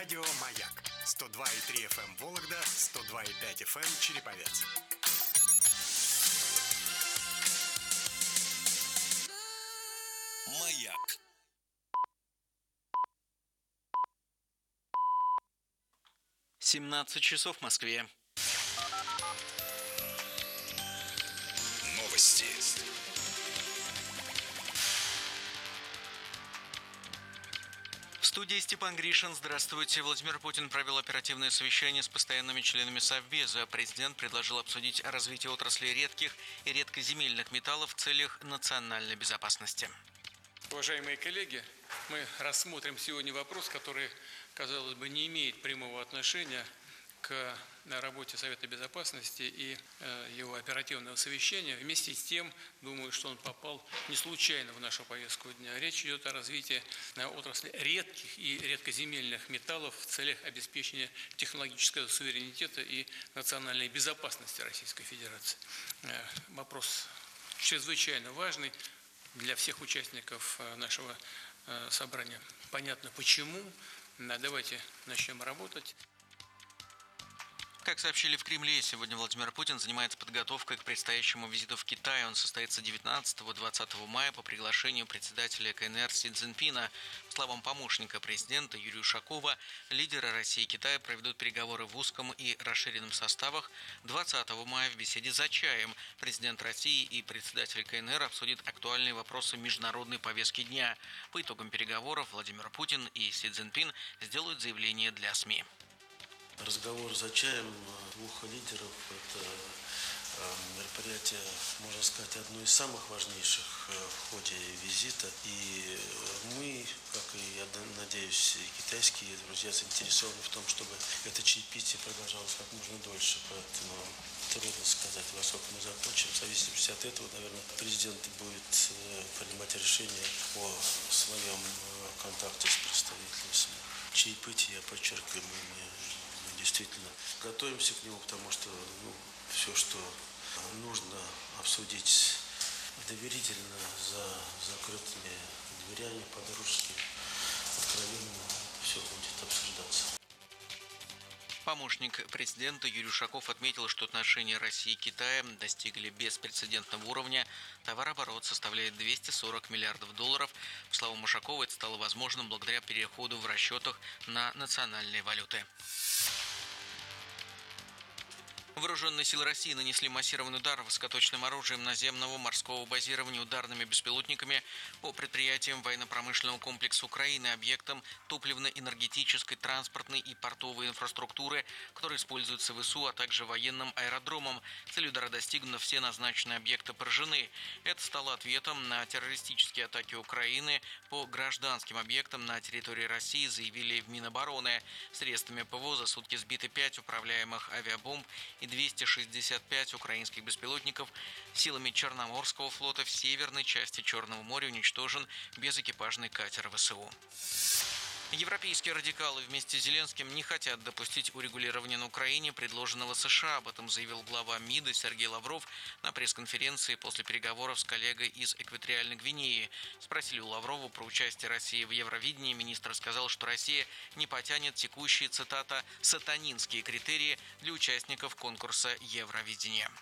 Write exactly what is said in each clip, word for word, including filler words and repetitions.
Радио «Маяк». сто два и три эф эм Вологда, сто два и пять эф эм Череповец. «Маяк». семнадцать часов в Москве. Новости. В студии Степан Гришин. Здравствуйте. Владимир Путин провел оперативное совещание с постоянными членами Совбеза. Президент предложил обсудить развитие отрасли редких и редкоземельных металлов в целях национальной безопасности. Уважаемые коллеги, мы рассмотрим сегодня вопрос, который, казалось бы, не имеет прямого отношения к работе Совета Безопасности и его оперативного совещания. Вместе с тем, думаю, что он попал не случайно в нашу повестку дня. Речь идет о развитии отрасли редких и редкоземельных металлов в целях обеспечения технологического суверенитета и национальной безопасности Российской Федерации. Вопрос чрезвычайно важный для всех участников нашего собрания. Понятно почему. Давайте начнем работать. Как сообщили в Кремле, сегодня Владимир Путин занимается подготовкой к предстоящему визиту в Китай. Он состоится девятнадцатого-двадцатого мая по приглашению председателя ка эн эр Си Цзиньпина. По словам помощника президента Юрия Ушакова, лидеры России и Китая проведут переговоры в узком и расширенном составах. двадцатого мая в беседе за чаем президент России и председатель ка эн эр обсудят актуальные вопросы международной повестки дня. По итогам переговоров Владимир Путин и Си Цзиньпин сделают заявление для СМИ. Разговор за чаем двух лидеров – это мероприятие, можно сказать, одно из самых важнейших в ходе визита. И мы, как и, я надеюсь, и китайские друзья, заинтересованы в том, чтобы это чаепитие продолжалось как можно дольше. Поэтому трудно сказать, во сколько мы закончим. В зависимости от этого, наверное, президент будет принимать решение о своем контакте с представителями. Чаепитие, я подчеркиваю, мы не действительно готовимся к нему, потому что ну, все, что нужно обсудить доверительно, за закрытыми дверями, по-дружески, откровенно, все будет обсуждаться. Помощник президента Юрий Ушаков отметил, что отношения России и Китая достигли беспрецедентного уровня. Товарооборот составляет двести сорок миллиардов долларов. По словам Ушакова, это стало возможным благодаря переходу в расчетах на национальные валюты. Вооруженные силы России нанесли массированный удар высокоточным оружием наземного морского базирования ударными беспилотниками по предприятиям военно-промышленного комплекса Украины, объектам топливно-энергетической, транспортной и портовой инфраструктуры, которые используются в ВСУ, а также военным аэродромом. Целью удара достигнуто, все назначенные объекты поражены. Это стало ответом на террористические атаки Украины по гражданским объектам на территории России, заявили в Минобороны. Средствами ПВО за сутки сбиты пять управляемых авиабомб и двести шестьдесят пять украинских беспилотников. Силами Черноморского флота в северной части Черного моря уничтожен безэкипажный катер ВСУ. Европейские радикалы вместе с Зеленским не хотят допустить урегулирования на Украине, предложенного США. Об этом заявил глава МИДа Сергей Лавров на пресс-конференции после переговоров с коллегой из Экваториальной Гвинеи. Спросили у Лаврова про участие России в Евровидении. Министр сказал, что Россия не потянет текущие, цитата, «сатанинские критерии для участников конкурса Евровидения».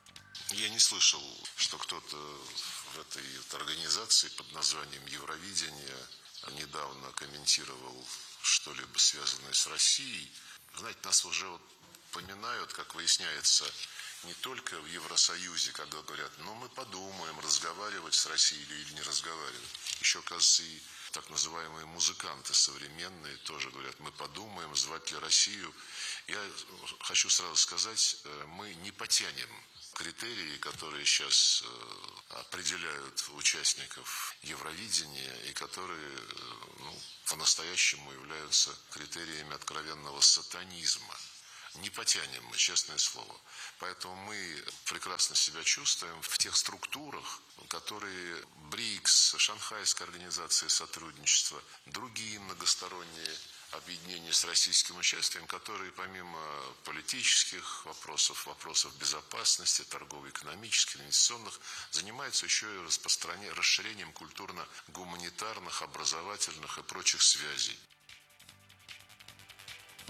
Я не слышал, что кто-то в этой организации под названием Евровидение недавно комментировал что-либо связанное с Россией. Знаете, нас уже вот поминают, как выясняется, не только в Евросоюзе, когда говорят, ну мы подумаем, разговаривать с Россией или не разговаривать. Еще, кажется, и так называемые музыканты современные тоже говорят, мы подумаем, звать ли Россию. Я хочу сразу сказать, мы не потянем критерии, которые сейчас определяют участников Евровидения и которые ну, по-настоящему являются критериями откровенного сатанизма. Не потянем мы, честное слово. Поэтому мы прекрасно себя чувствуем в тех структурах, которые БРИКС, Шанхайская организация сотрудничества, другие многосторонние объединения с российским участием, которые помимо политических вопросов, вопросов безопасности, торгово-экономических, инвестиционных, занимаются еще и распространением, расширением культурно-гуманитарных, образовательных и прочих связей.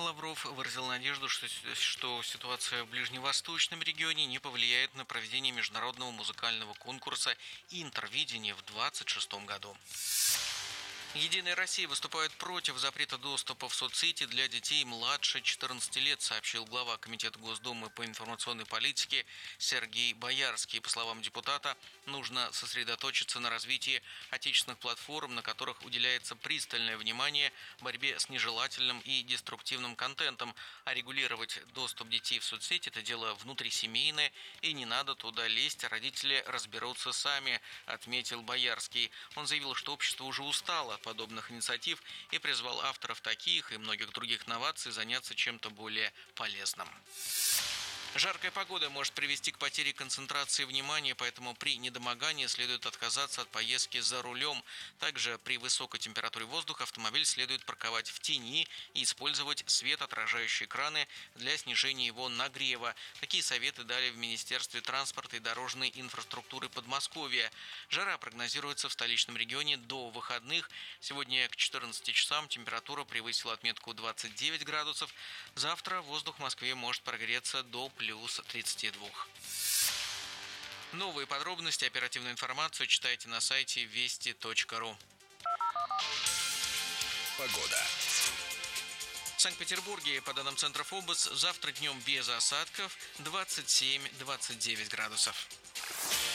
Лавров выразил надежду, что, что ситуация в ближневосточном регионе не повлияет на проведение международного музыкального конкурса «Интервидение» в две тысячи двадцать шестом году. «Единая Россия» выступает против запрета доступа в соцсети для детей младше четырнадцати лет, сообщил глава Комитета Госдумы по информационной политике Сергей Боярский. По словам депутата, нужно сосредоточиться на развитии отечественных платформ, на которых уделяется пристальное внимание борьбе с нежелательным и деструктивным контентом, а регулировать доступ детей в соцсети – это дело внутрисемейное, и не надо туда лезть, родители разберутся сами, отметил Боярский. Он заявил, что общество уже устало от подобных инициатив и призвал авторов таких и многих других новаций заняться чем-то более полезным. Жаркая погода может привести к потере концентрации внимания, поэтому при недомогании следует отказаться от поездки за рулем. Также при высокой температуре воздуха автомобиль следует парковать в тени и использовать светоотражающие экраны для снижения его нагрева. Такие советы дали в Министерстве транспорта и дорожной инфраструктуры Подмосковья. Жара прогнозируется в столичном регионе до выходных. Сегодня к четырнадцати часам температура превысила отметку двадцать девять градусов. Завтра воздух в Москве может прогреться до плюс тридцати двух. Новые подробности, оперативную информацию читайте на сайте вести точка ру. Погода. В Санкт-Петербурге, по данным Центра ФОБОС, завтра днем без осадков двадцать семь - двадцать девять градусов.